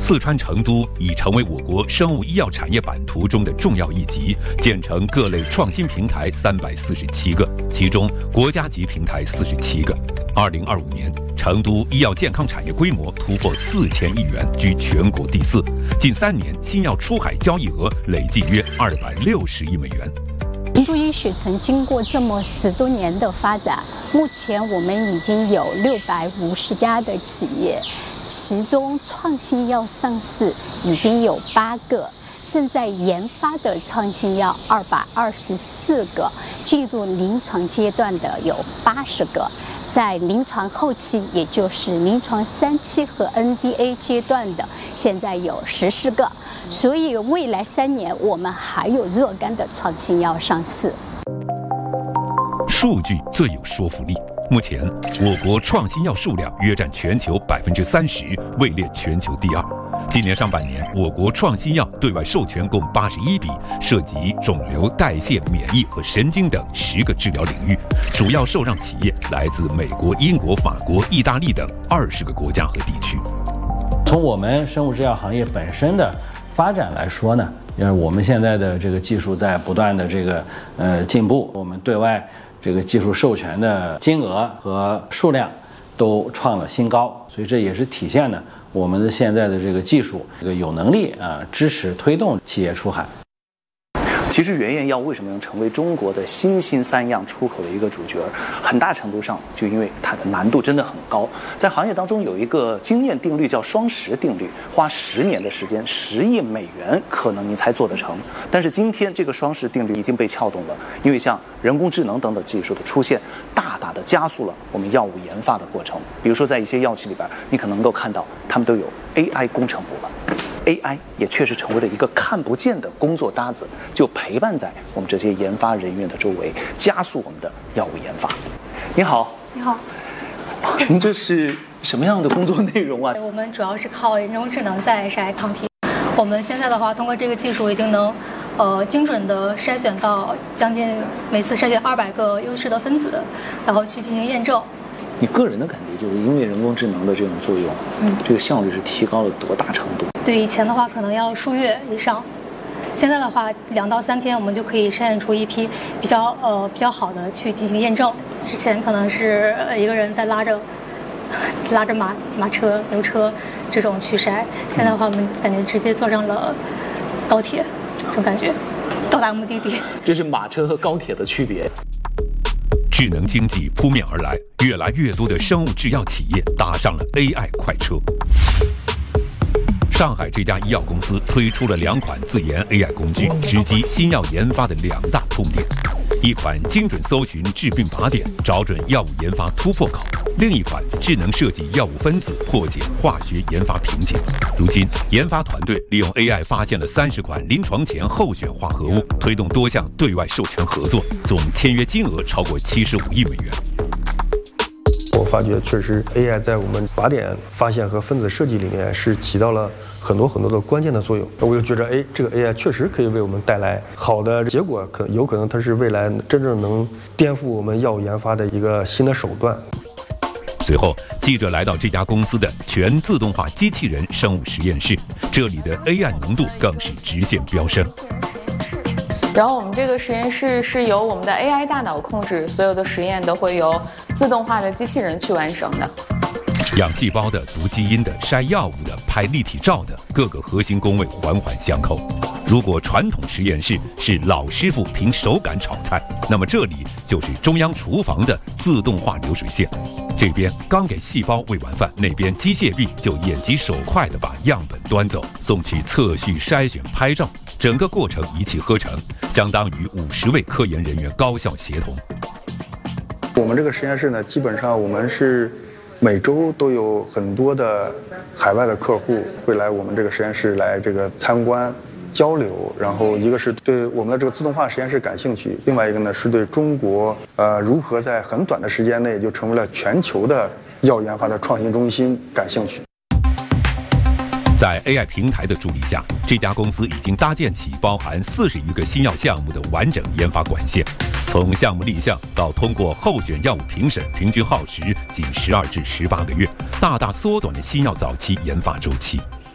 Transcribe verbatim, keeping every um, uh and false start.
四川成都已成为我国生物医药产业版图中的重要一极，建成各类创新平台三百四十七个，其中国家级平台四十七个。二零二五年，成都医药健康产业规模突破四千亿元，居全国第四。近三年，新药出海交易额累计约二百六十亿美元。 成都医学城经过这么十多年的发展，目前我们已经有六百五十家的企业，其中创新药上市已经有八个，正在研发的创新药二百二十四个，进入临床阶段的有八十个。在临床后期，也就是临床三期和 N D A 阶段的，现在有十四个。所以未来三年，我们还有若干的创新药上市。 数据最有说服力。目前，我国创新药数量约占全球百分之三十，位列全球第二。今年上半年，我国创新药对外授权共八十一笔，涉及肿瘤、代谢、免疫和神经等十个治疗领域。主要受让企业来自美国、英国、法国、意大利等二十个国家和地区。 从我们生物制药行业本身的发展来说呢，因为我们现在的这个技术在不断的这个呃进步，我们对外这个技术授权的金额和数量都创了新高，所以这也是体现呢我们的现在的这个技术这个有能力啊支持推动企业出海。 其实原研药为什么能成为中国的新兴三样出口的一个主角，很大程度上就因为它的难度真的很高。在行业当中有一个经验定律叫双十定律，花十年的时间，十亿美元可能你才做得成。但是今天这个双十定律已经被撬动了，因为像人工智能等等技术的出现，大大的加速了我们药物研发的过程。比如说在一些药企里边，你可能能够看到他们都有 A I 工程部了。A I 也确实成为了一个看不见的工作搭子，就陪伴在我们这些研发人员的周围，加速我们的药物研发。您好， 你好， 您这是什么样的工作内容啊？ 我们主要是靠人工智能在筛抗体。我们现在的话，通过这个技术已经能，呃，精准的筛选到将近每次筛选二百个优势的分子，然后去进行验证。 你个人的感觉就是因为人工智能的这种作用，嗯，这个效率是提高了多大程度？ 对，以前的话可能要数月以上，现在的话两到三天我们就可以筛选出一批比较呃比较好的去进行验证。之前可能是一个人在拉着拉着马马车、牛车这种去筛，现在的话我们感觉直接坐上了高铁，这种感觉到达目的地。 这是马车和高铁的区别。 智能经济扑面而来，越来越多的生物制药企业搭上了 A I 快车。上海这家医药公司推出了两款自研 A I 工具，直击新药研发的两大痛点：一款精准搜寻致病靶点，找准药物研发突破口；另一款智能设计药物分子，破解化学研发瓶颈。如今，研发团队利用 A I 发现了三十款临床前候选化合物，推动多项对外授权合作，总签约金额超过七十五亿美元。 我发觉确实 A I 在我们靶点发现和分子设计里面是起到了很多很多的关键的作用。我就觉着，哎，这个 A I 确实可以为我们带来好的结果，可有可能它是未来真正能颠覆我们药物研发的一个新的手段。 随后，记者来到这家公司的全自动化机器人生物实验室，这里的 A I 浓度更是直线飙升。 然后我们这个实验室是由我们的 A I 大脑控制，所有的实验都会由自动化的机器人去完成的。 养细胞的、读基因的、筛药物的、拍立体照的，各个核心工位环环相扣。如果传统实验室是老师傅凭手感炒菜，那么这里就是中央厨房的自动化流水线。这边刚给细胞喂完饭，那边机械臂就眼疾手快地把样本端走，送去测序、筛选、拍照，整个过程一气呵成，相当于五十位科研人员高效协同。 我们这个实验室呢，基本上我们是每周都有很多的海外的客户会来我们这个实验室来这个参观交流，然后一个是对我们的这个自动化实验室感兴趣，另外一个呢是对中国呃如何在很短的时间内就成为了全球的药研发的创新中心感兴趣。 在 A I 平台的助力下，这家公司已经搭建起包含四十余个新药项目的完整研发管线，从项目立项到通过候选药物评审，平均耗时仅十二至十八个月，大大缩短了新药早期研发周期。